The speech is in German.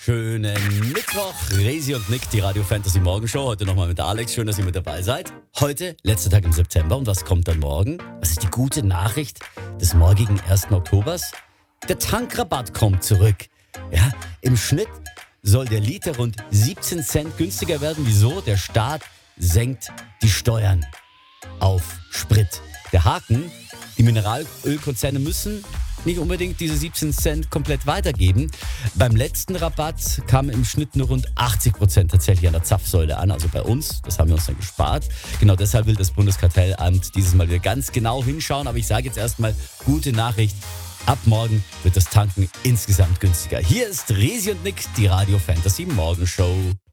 wunderschönen Mittwoch. Resi und Nick, die Radio Fantasy Morgenshow. Heute nochmal mit Alex. Schön, dass ihr mit dabei seid. Heute, letzter Tag im September. Und was kommt dann morgen? Was ist die gute Nachricht des morgigen 1. Oktobers? Der Tankrabatt kommt zurück. Ja, im Schnitt soll der Liter rund 17 Cent günstiger werden. Wieso? Der Staat senkt die Steuern auf Sprit. Der Haken: die Mineralölkonzerne müssen nicht unbedingt diese 17 Cent komplett weitergeben. Beim letzten Rabatt kamen im Schnitt nur rund 80% tatsächlich an der Zapfsäule an, also bei uns. Das haben wir uns dann gespart. Genau deshalb will das Bundeskartellamt dieses Mal wieder ganz genau hinschauen. Aber ich sage jetzt erstmal, gute Nachricht: ab morgen wird das Tanken insgesamt günstiger. Hier ist Resi und Nick, die Radio Fantasy Morgenshow.